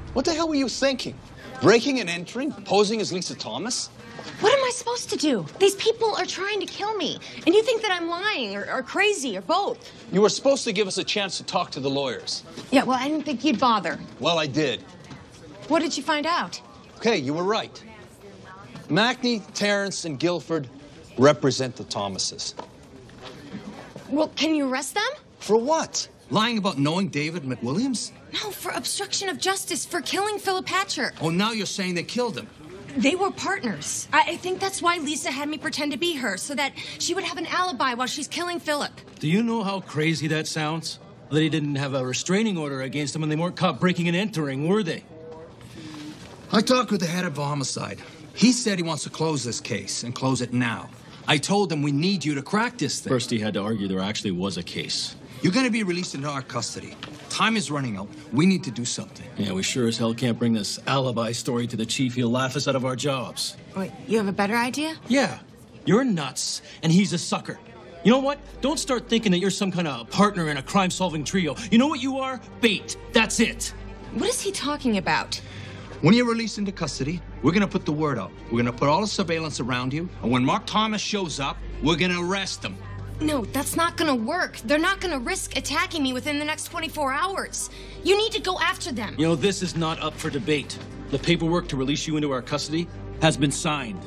What the hell were you thinking? Breaking and entering? Posing as Lisa Thomas? What am I supposed to do? These people are trying to kill me. And you think that I'm lying or crazy or both. You were supposed to give us a chance to talk to the lawyers. Yeah, well, I didn't think you'd bother. Well, I did. What did you find out? Okay, you were right. Mackney, Terrence, and Guilford represent the Thomases. Well, can you arrest them? For what? Lying about knowing David McWilliams? No, for obstruction of justice, for killing Philip Hatcher. Oh, now you're saying they killed him. They were partners. I think that's why Lisa had me pretend to be her, so that she would have an alibi while she's killing Philip. Do you know how crazy that sounds? They didn't have a restraining order against them and they weren't caught breaking and entering, were they? I talked with the head of homicide. He said he wants to close this case and close it now. I told him we need you to crack this thing. First, he had to argue there actually was a case. You're going to be released into our custody. Time is running out. We need to do something. Yeah, we sure as hell can't bring this alibi story to the chief. He'll laugh us out of our jobs. Wait, you have a better idea? Yeah, you're nuts, and he's a sucker. You know what? Don't start thinking that you're some kind of partner in a crime-solving trio. You know what you are? Bait. That's it. What is he talking about? When you're released into custody, we're going to put the word out. We're going to put all the surveillance around you. And when Mark Thomas shows up, we're going to arrest him. No, that's not gonna work. They're not gonna risk attacking me within the next 24 hours. You need to go after them. You know, this is not up for debate. The paperwork to release you into our custody has been signed.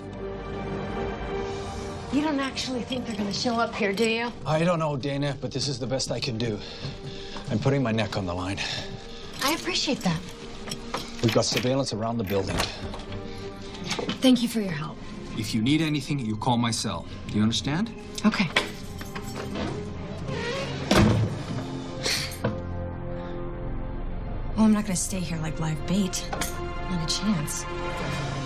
You don't actually think they're gonna show up here, do you? I don't know, Dana, but this is the best I can do. I'm putting my neck on the line. I appreciate that. We've got surveillance around the building. Thank you for your help. If you need anything, you call my cell. Do you understand? Okay. Well, I'm not gonna stay here like live bait. Not a chance.